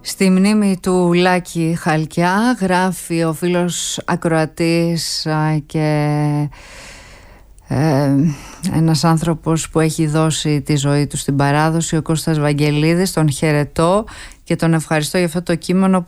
Στη μνήμη του Λάκη Χαλκιά γράφει ο φίλος ακροατής και ένας άνθρωπος που έχει δώσει τη ζωή του στην παράδοση, ο Κώστας Βαγγελίδης. Τον χαιρετώ και τον ευχαριστώ για αυτό το κείμενο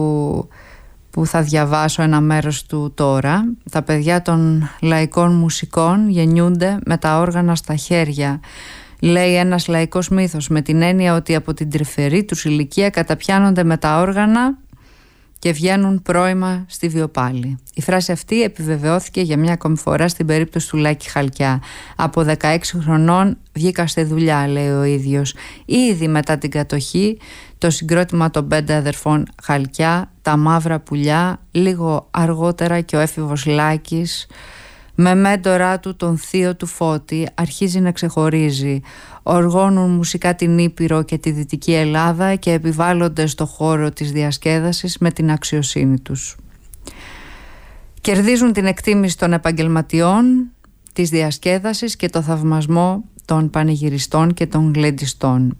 που θα διαβάσω ένα μέρος του τώρα. Τα παιδιά των λαϊκών μουσικών γεννιούνται με τα όργανα στα χέρια, λέει ένας λαϊκός μύθος, με την έννοια ότι από την τρυφερή τους ηλικία καταπιάνονται με τα όργανα και βγαίνουν πρώιμα στη βιοπάλη. Η φράση αυτή επιβεβαιώθηκε για μια ακόμη φορά στην περίπτωση του Λάκη Χαλκιά. Από 16 χρονών βγήκα στη δουλειά, λέει ο ίδιος. Ήδη μετά την κατοχή, το συγκρότημα των 5 αδερφών Χαλκιά, τα Μαύρα Πουλιά, λίγο αργότερα και ο έφηβος Λάκης, με μέντορά του τον θείο του Φώτη, αρχίζει να ξεχωρίζει. Οργώνουν μουσικά την Ήπειρο και τη Δυτική Ελλάδα και επιβάλλονται στο χώρο της διασκέδασης με την αξιοσύνη τους. Κερδίζουν την εκτίμηση των επαγγελματιών της διασκέδασης και το θαυμασμό των πανηγυριστών και των γλεντιστών.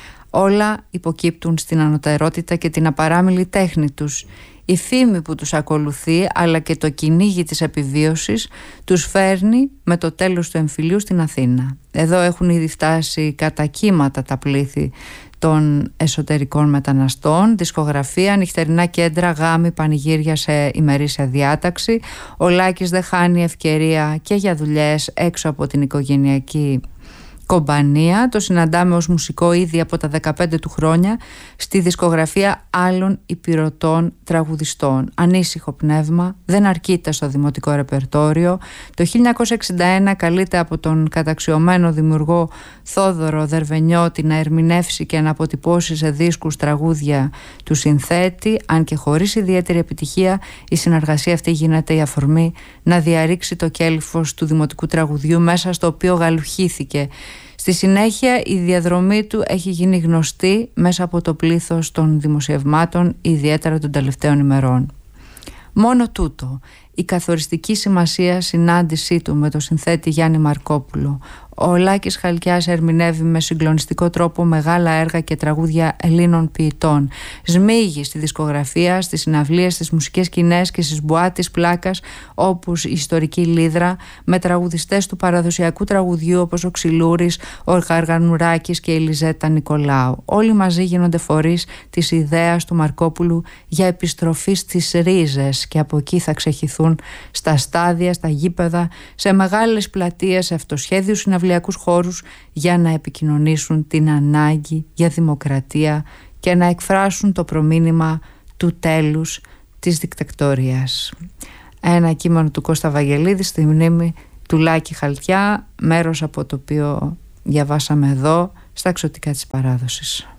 Όλα υποκύπτουν στην ανωτερότητα και την απαράμιλη τέχνη τους. Η φήμη που τους ακολουθεί, αλλά και το κυνήγι της επιβίωσης, τους φέρνει με το τέλος του εμφυλίου στην Αθήνα. Εδώ έχουν ήδη φτάσει κατά κύματα τα πλήθη των εσωτερικών μεταναστών, δισκογραφία, νυχτερινά κέντρα, γάμοι, πανηγύρια σε ημερήσια διάταξη. Ο Λάκης δεν χάνει ευκαιρία και για δουλειές έξω από την οικογενειακή κομπανία. Το συναντάμε ως μουσικό ήδη από τα 15 του χρόνια στη δισκογραφία άλλων υπηρωτών τραγουδιστών. Ανήσυχο πνεύμα, δεν αρκείται στο δημοτικό ρεπερτόριο. Το 1961 καλείται από τον καταξιωμένο δημιουργό Θόδωρο Δερβενιώτη να ερμηνεύσει και να αποτυπώσει σε δίσκους τραγούδια του συνθέτη, αν και χωρίς ιδιαίτερη επιτυχία. Η συνεργασία αυτή γίνεται η αφορμή να διαρρήξει το κέλυφος του δημοτικού τραγουδιού, μέσα στο οποίο γαλουχήθηκε. Στη συνέχεια η διαδρομή του έχει γίνει γνωστή μέσα από το πλήθος των δημοσιευμάτων, ιδιαίτερα των τελευταίων ημερών. Μόνο τούτο, η καθοριστική σημασία συνάντησή του με τον συνθέτη Γιάννη Μαρκόπουλο. Ο Λάκης Χαλκιάς ερμηνεύει με συγκλονιστικό τρόπο μεγάλα έργα και τραγούδια Ελλήνων ποιητών. Σμίγει στη δισκογραφία, στις συναυλίες, στις μουσικές σκηνές και στις μπουάτ της πλάκας, όπως η ιστορική Λίδρα, με τραγουδιστές του παραδοσιακού τραγουδιού όπως ο Ξυλούρης, ο Γαργανουράκης και η Λιζέτα Νικολάου. Όλοι μαζί γίνονται φορείς της ιδέας του Μαρκόπουλου για επιστροφή στις ρίζες, και από εκεί θα ξεχυθούν στα στάδια, στα γήπεδα, σε μεγάλες πλατείες, σε αυτοσχέδιους συναυλιακούς χώρους, για να επικοινωνήσουν την ανάγκη για δημοκρατία και να εκφράσουν το προμήνυμα του τέλους της δικτατορίας. Ένα κείμενο του Κώστα Βαγγελίδη στη μνήμη του Λάκη Χαλκιά, μέρος από το οποίο διαβάσαμε εδώ στα Εξωτικά της Παράδοσης.